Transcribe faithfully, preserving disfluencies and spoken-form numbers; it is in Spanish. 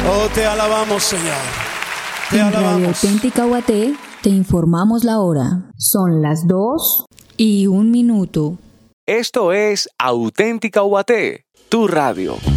Oh, te alabamos, Señor. Te En Radio alabamos. Auténtica U A T te informamos la hora. Son las dos y un minuto. Esto es Auténtica U A T, tu radio.